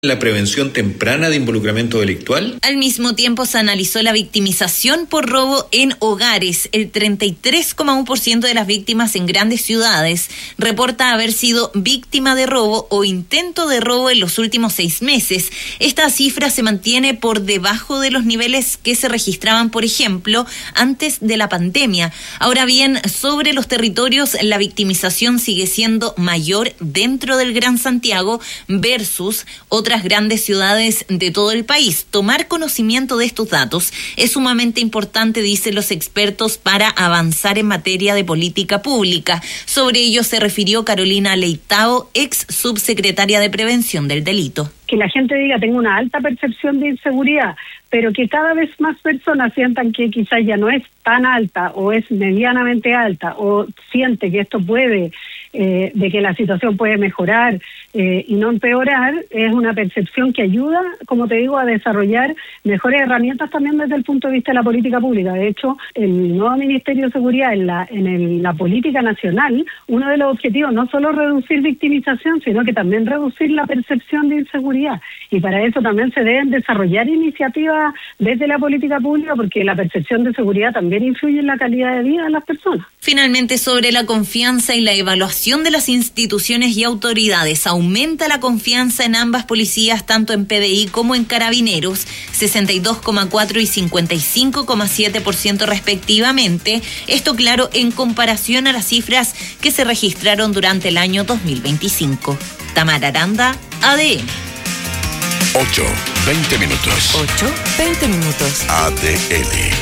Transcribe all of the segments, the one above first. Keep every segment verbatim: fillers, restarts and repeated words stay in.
la prevención temprana de involucramiento delictual. Al mismo tiempo se analizó la victimización por robo en hogares. El treinta y tres coma uno por ciento de las víctimas en grandes ciudades reporta haber sido víctima de robo o intento de robo en los últimos seis meses. Esta cifra se mantiene por debajo de los niveles que se registraban, por ejemplo, antes de la pandemia. Ahora bien, sobre los territorios, la victimización sigue siendo mayor dentro del Gran Santiago versus otras grandes ciudades de todo el país. Tomar conocimiento de estos datos es sumamente importante, dicen los expertos, para avanzar en materia de política pública. Sobre ello se refirió Carolina Leitao, ex subsecretaria de Prevención del Delito. Que la gente diga, tengo una alta percepción de inseguridad, pero que cada vez más personas sientan que quizás ya no es tan alta o es medianamente alta o siente que esto puede, eh, de que la situación puede mejorar eh, y no empeorar, es una percepción que ayuda, como te digo, a desarrollar mejores herramientas también desde el punto de vista de la política pública. De hecho, el nuevo Ministerio de Seguridad en la, en el, la política nacional, uno de los objetivos no solo reducir victimización, sino que también reducir la percepción de inseguridad. Y para eso también se deben desarrollar iniciativas desde la política pública, porque la percepción de seguridad también influye en la calidad de vida de las personas. Finalmente, sobre la confianza y la evaluación de las instituciones y autoridades, aumenta la confianza en ambas policías, tanto en P D I como en Carabineros, sesenta y dos coma cuatro y cincuenta y cinco coma siete por ciento respectivamente. Esto, claro, en comparación a las cifras que se registraron durante el año dos mil veinticinco. Tamara Aranda, A D N. ocho, veinte minutos. ocho, veinte minutos. A D N.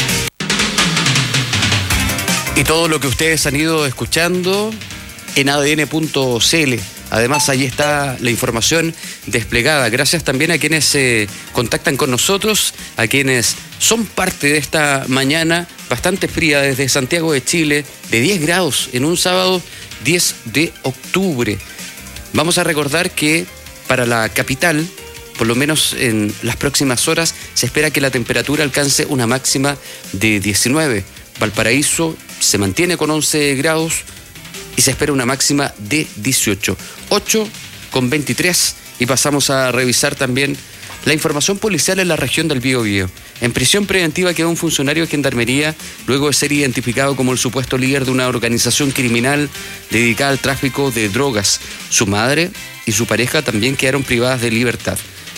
Y todo lo que ustedes han ido escuchando en A D N punto C L. Además, ahí está la información desplegada. Gracias también a quienes se contactan con nosotros, a quienes son parte de esta mañana bastante fría desde Santiago de Chile, de diez grados en un sábado diez de octubre. Vamos a recordar que para la capital, por lo menos en las próximas horas, se espera que la temperatura alcance una máxima de diecinueve. Valparaíso se mantiene con once grados y se espera una máxima de dieciocho. ocho con veintitrés. Y pasamos a revisar también la información policial en la región del Biobío. En prisión preventiva quedó un funcionario de Gendarmería luego de ser identificado como el supuesto líder de una organización criminal dedicada al tráfico de drogas. Su madre y su pareja también quedaron privadas de libertad.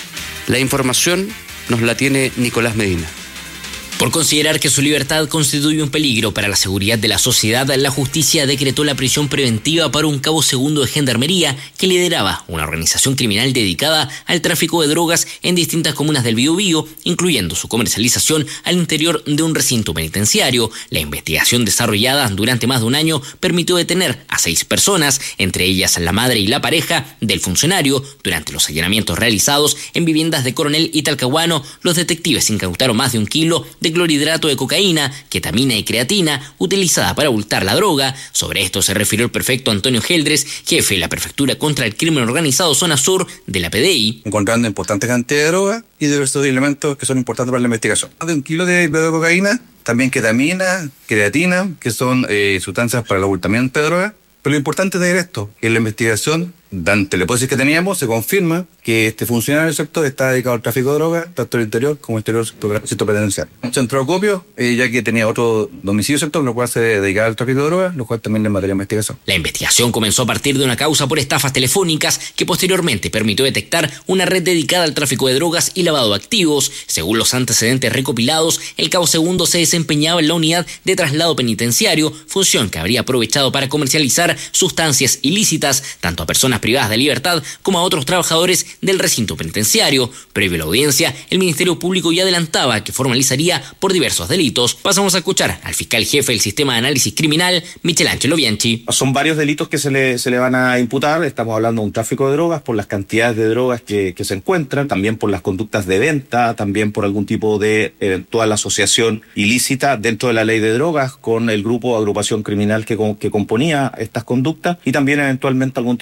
La información nos la tiene Nicolás Medina. Por considerar que su libertad constituye un peligro para la seguridad de la sociedad, la justicia decretó la prisión preventiva para un cabo segundo de Gendarmería que lideraba una organización criminal dedicada al tráfico de drogas en distintas comunas del Biobío, incluyendo su comercialización al interior de un recinto penitenciario. La investigación desarrollada durante más de un año permitió detener a seis personas, entre ellas la madre y la pareja del funcionario. Durante los allanamientos realizados en viviendas de Coronel y Talcahuano, los detectives incautaron más de un kilo de clorhidrato de cocaína, ketamina y creatina utilizada para abultar la droga. Sobre esto se refirió el prefecto Antonio Geldres, jefe de la Prefectura contra el Crimen Organizado Zona Sur de la P D I. Encontrando importantes cantidades de droga y de estos elementos que son importantes para la investigación. Más de un kilo de, de cocaína, también ketamina, creatina, que son eh, sustancias para el abultamiento de droga. Pero lo importante de esto, que en la investigación, ante la hipótesis que teníamos, se confirma que este funcionario del sector está dedicado al tráfico de drogas, tanto el interior como el exterior del centro penitenciario. Un centro de acopio, eh, ya que tenía otro domicilio sector, lo cual se dedicaba al tráfico de drogas, lo cual también es materia de investigación. La investigación comenzó a partir de una causa por estafas telefónicas que posteriormente permitió detectar una red dedicada al tráfico de drogas y lavado de activos. Según los antecedentes recopilados, el cabo segundo se desempeñaba en la unidad de traslado penitenciario, función que habría aprovechado para comercializar sustancias ilícitas tanto a personas privadas de libertad como a otros trabajadores del recinto penitenciario. Previo a la audiencia, el Ministerio Público ya adelantaba que formalizaría por diversos delitos. Pasamos a escuchar al fiscal jefe del Sistema de Análisis Criminal, Michelangelo Bianchi. Son varios delitos que se le, se le van a imputar. Estamos hablando de un tráfico de drogas por las cantidades de drogas que, que se encuentran, también por las conductas de venta, también por algún tipo de eventual asociación ilícita dentro de la ley de drogas con el grupo o agrupación criminal que, que componía estas conductas y también eventualmente algún tipo de lavado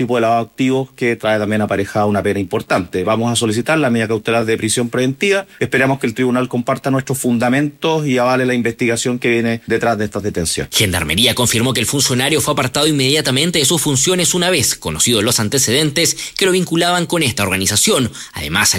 activos que trae también aparejada una pena importante. Vamos a solicitar la medida cautelar de prisión preventiva. Esperamos que el tribunal comparta nuestros fundamentos y avale la investigación que viene detrás de estas detenciones. Gendarmería confirmó que el funcionario fue apartado inmediatamente de sus funciones una vez conocidos los antecedentes que lo vinculaban con esta organización. Además,